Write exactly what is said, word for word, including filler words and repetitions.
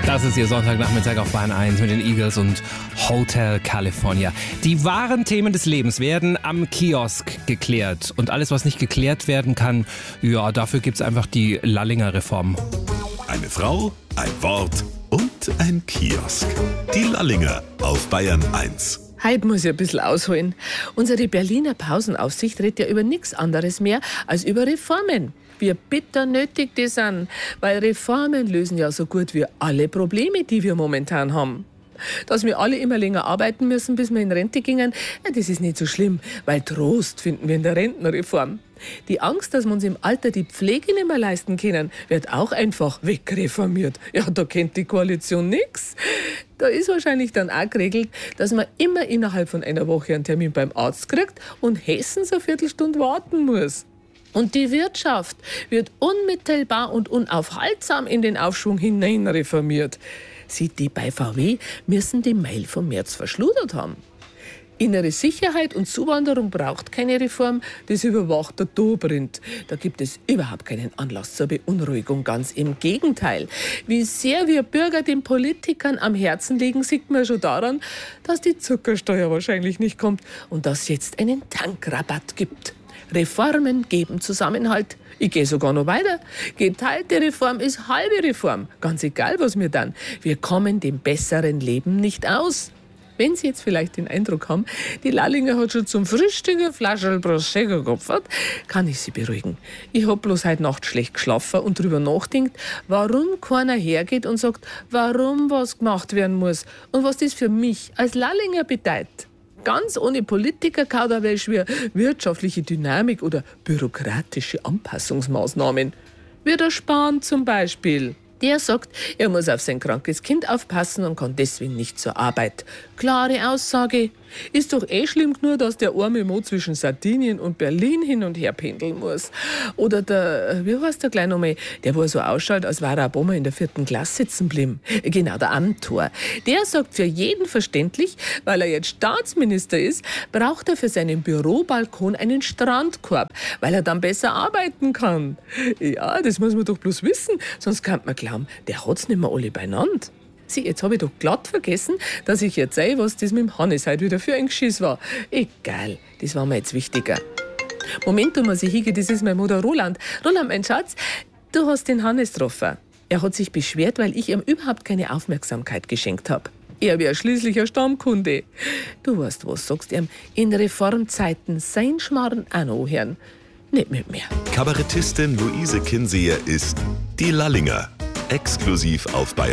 Das ist Ihr Sonntagnachmittag auf Bahn eins mit den Eagles und Hotel California. Die wahren Themen des Lebens werden am Kiosk geklärt. Und alles, was nicht geklärt werden kann, ja, dafür gibt's einfach die Lallinger Reform. Eine Frau, ein Wort und ein Kiosk. Die Lallinger auf Bayern eins. Heute muss ich ein bisschen ausholen. Unsere Berliner Pausenaufsicht redet ja über nichts anderes mehr als über Reformen. Wie bitter nötig die sind, weil Reformen lösen ja so gut wie alle Probleme, die wir momentan haben. Dass wir alle immer länger arbeiten müssen, bis wir in Rente gingen, ja, das ist nicht so schlimm, weil Trost finden wir in der Rentenreform. Die Angst, dass wir uns im Alter die Pflege nicht mehr leisten können, wird auch einfach wegreformiert. Ja, da kennt die Koalition nichts. Da ist wahrscheinlich dann auch geregelt, dass man immer innerhalb von einer Woche einen Termin beim Arzt kriegt und Hessen so eine Viertelstunde warten muss. Und die Wirtschaft wird unmittelbar und unaufhaltsam in den Aufschwung hinein reformiert. Sieht die bei V W, müssen die Mail vom März verschludert haben. Innere Sicherheit und Zuwanderung braucht keine Reform, das überwacht der Dobrindt. Da gibt es überhaupt keinen Anlass zur Beunruhigung, ganz im Gegenteil. Wie sehr wir Bürger den Politikern am Herzen liegen, sieht man schon daran, dass die Zuckersteuer wahrscheinlich nicht kommt und dass es jetzt einen Tankrabatt gibt. Reformen geben Zusammenhalt. Ich gehe sogar noch weiter. Geteilte Reform ist halbe Reform. Ganz egal, was wir dann. Wir kommen dem besseren Leben nicht aus. Wenn Sie jetzt vielleicht den Eindruck haben, die Lallinger hat schon zum Frühstück eine Flasche Prosecco geopfert, kann ich Sie beruhigen. Ich habe bloß heute Nacht schlecht geschlafen und darüber nachgedacht, warum keiner hergeht und sagt, warum was gemacht werden muss und was das für mich als Lallinger bedeutet. Ganz ohne Politiker-Kauderwelsch wie wirtschaftliche Dynamik oder bürokratische Anpassungsmaßnahmen. Wie der Spahn zum Beispiel. Der sagt, er muss auf sein krankes Kind aufpassen und kann deswegen nicht zur Arbeit. Klare Aussage. Ist doch eh schlimm genug, dass der arme Mo zwischen Sardinien und Berlin hin und her pendeln muss. Oder der, wie heißt der gleich nochmal, der wo so ausschaut, als wäre er Obama in der vierten Klasse sitzen geblieben. Genau, der Amthor. Der sagt für jeden verständlich, weil er jetzt Staatsminister ist, braucht er für seinen Bürobalkon einen Strandkorb, weil er dann besser arbeiten kann. Ja, das muss man doch bloß wissen, sonst kann man glauben, der hat's nicht mehr alle beieinander. Sie, jetzt habe ich doch glatt vergessen, dass ich erzähle, was das mit dem Hannes heute wieder für ein Geschiss war. Egal, das war mir jetzt wichtiger. Moment, du muss ich hingehen, das ist mein Mutter Roland. Roland, mein Schatz, du hast den Hannes getroffen. Er hat sich beschwert, weil ich ihm überhaupt keine Aufmerksamkeit geschenkt habe. Er wäre schließlich ein Stammkunde. Du weißt was, sagst ihm, in Reformzeiten sein Schmarrn auch noch hören. Nicht mit mir. Kabarettistin Luise Kinseher ist die Lallinger. Exklusiv auf Bayern